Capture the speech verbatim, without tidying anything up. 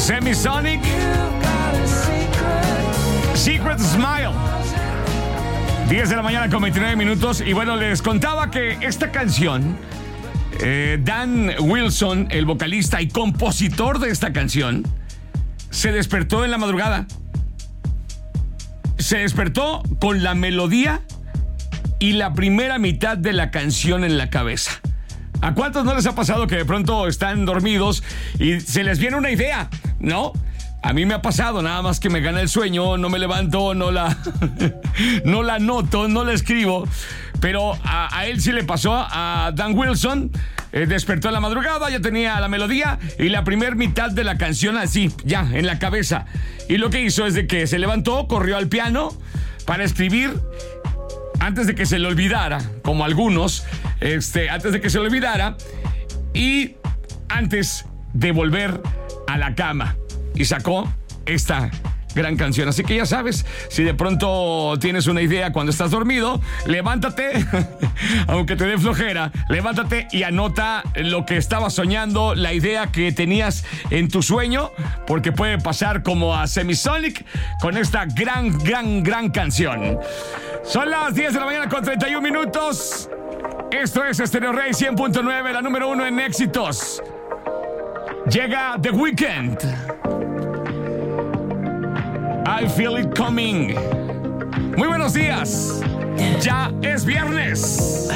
Semisonic, Secret Smile. diez de la mañana con veintinueve minutos. Y bueno, les contaba que esta canción, eh, Dan Wilson, el vocalista y compositor de esta canción, se despertó en la madrugada. Se despertó con la melodía y la primera mitad de la canción en la cabeza. ¿A cuántos no les ha pasado que de pronto están dormidos y se les viene una idea, no? A mí me ha pasado, nada más que me gana el sueño, no me levanto, no la, no la anoto, no la escribo. Pero a, a él sí le pasó, a Dan Wilson. Eh, despertó en la madrugada, ya tenía la melodía y la primer mitad de la canción así, ya, en la cabeza. Y lo que hizo es de que se levantó, corrió al piano para escribir antes de que se le olvidara, como algunos, este, antes de que se le olvidara y antes de volver a la cama. Y sacó esta gran canción. Así que ya sabes, si de pronto tienes una idea cuando estás dormido, levántate, aunque te dé flojera, levántate y anota lo que estabas soñando, la idea que tenías en tu sueño, porque puede pasar como a Semisonic con esta gran, gran, gran canción. Son las diez de la mañana con treinta y un minutos. Esto es Stereo Rey cien punto nueve, la número uno en éxitos. Llega The Weeknd. I Feel It Coming. Muy buenos días. Ya es viernes.